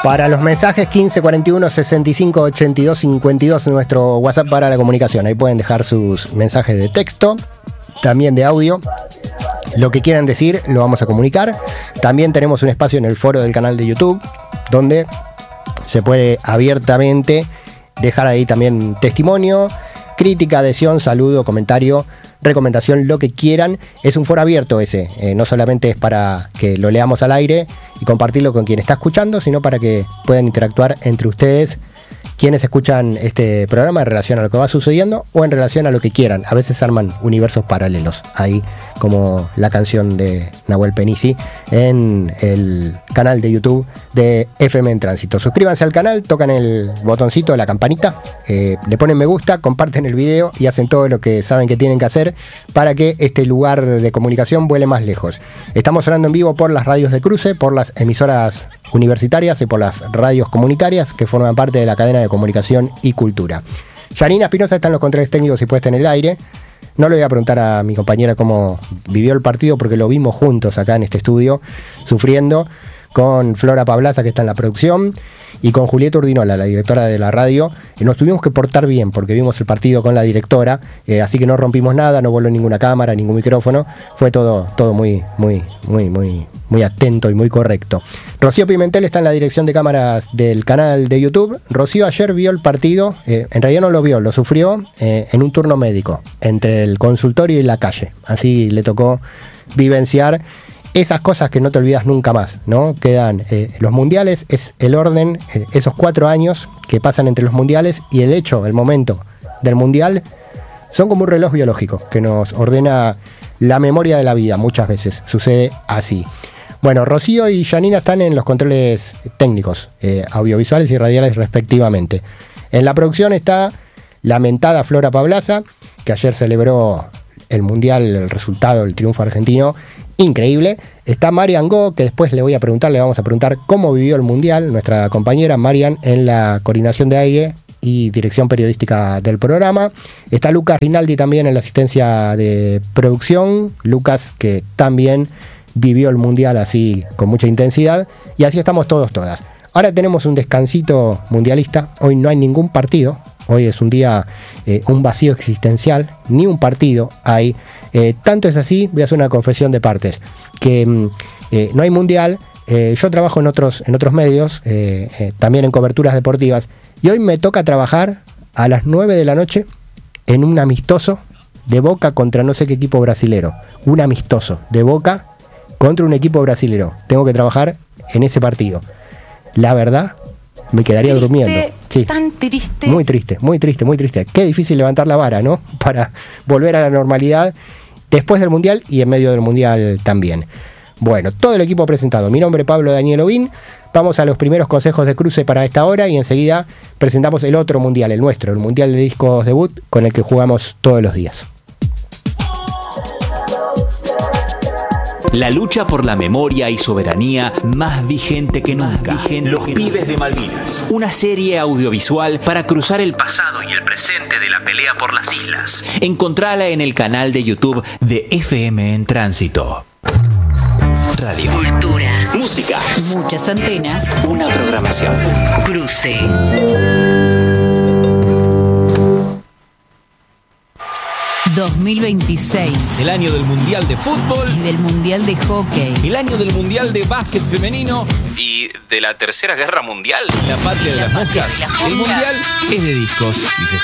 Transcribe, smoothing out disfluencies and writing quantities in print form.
Para los mensajes 15 41 65 82 52, nuestro WhatsApp para la comunicación. Ahí pueden dejar sus mensajes de texto, también de audio. Lo que quieran decir lo vamos a comunicar. También tenemos un espacio en el foro del canal de YouTube donde se puede abiertamente dejar ahí también testimonio, crítica, adhesión, saludo, comentario, recomendación, lo que quieran. Es un foro abierto ese, no solamente es para que lo leamos al aire y compartirlo con quien está escuchando, sino para que puedan interactuar entre ustedes, quienes escuchan este programa, en relación a lo que va sucediendo o en relación a lo que quieran. A veces arman universos paralelos, ahí como la canción de Nahuel Penisi en el canal de YouTube de FM en Tránsito. Suscríbanse al canal, tocan el botoncito de la campanita, le ponen me gusta, comparten el video y hacen todo lo que saben que tienen que hacer para que este lugar de comunicación vuele más lejos. Estamos sonando en vivo por las radios de cruce, por las emisoras universitarias y por las radios comunitarias que forman parte de la cadena de comunicación y cultura. Yanina Espinosa está en los controles técnicos y puesta en el aire. No le voy a preguntar a mi compañera cómo vivió el partido porque lo vimos juntos acá en este estudio sufriendo, con Flora Pablaza, que está en la producción, y con Julieta Urdinola, la directora de la radio. Nos tuvimos que portar bien porque vimos el partido con la directora, así que no rompimos nada, no voló ninguna cámara, ningún micrófono. Fue todo muy atento y muy correcto. Rocío Pimentel está en la dirección de cámaras del canal de YouTube. Rocío ayer vio el partido, en realidad no lo vio, lo sufrió en un turno médico, entre el consultorio y la calle. Así le tocó vivenciar esas cosas que no te olvidas nunca más, ¿no? Quedan los mundiales, es el orden, esos 4 años que pasan entre los mundiales y el momento del mundial, son como un reloj biológico que nos ordena la memoria de la vida. Muchas veces sucede así. Bueno, Rocío y Yanina están en los controles técnicos, audiovisuales y radiales respectivamente. En la producción está la mentada Flora Pablaza, que ayer celebró el mundial, el resultado, el triunfo argentino. Increíble. Está Marian Go, que después le vamos a preguntar cómo vivió el mundial, nuestra compañera Marian, en la coordinación de aire y dirección periodística del programa. Está Lucas Rinaldi también en la asistencia de producción. Lucas, que también vivió el mundial así con mucha intensidad. Y así estamos todas. Ahora tenemos un descansito mundialista. Hoy no hay ningún partido. Hoy es un día, un vacío existencial. Ni un partido hay. Tanto es así, voy a hacer una confesión de partes, que no hay mundial. Yo trabajo en otros medios, también en coberturas deportivas, y hoy me toca trabajar a las 9 de la noche en un amistoso de Boca contra no sé qué equipo brasilero. Un amistoso de Boca contra un equipo brasilero. Tengo que trabajar en ese partido. La verdad, me quedaría durmiendo. Sí. Tan triste. Muy triste. Qué difícil levantar la vara, ¿no? Para volver a la normalidad después del Mundial y en medio del Mundial también. Bueno, todo el equipo presentado. Mi nombre es Pablo Daniel Ovín. Vamos a los primeros consejos de cruce para esta hora y enseguida presentamos el otro Mundial, el nuestro, el Mundial de Discos Debut, con el que jugamos todos los días. La lucha por la memoria y soberanía más vigente que nunca. Los Pibes de Malvinas. Una serie audiovisual para cruzar el pasado y el presente de la pelea por las islas. Encontrala en el canal de YouTube de FM en Tránsito. Radio. Cultura. Música. Muchas antenas. Una programación. Cruce. ...2026... El año del Mundial de Fútbol... y del Mundial de Hockey... el año del Mundial de Básquet Femenino... y de la Tercera Guerra Mundial. La patria de las moscas. El Mundial es de discos y se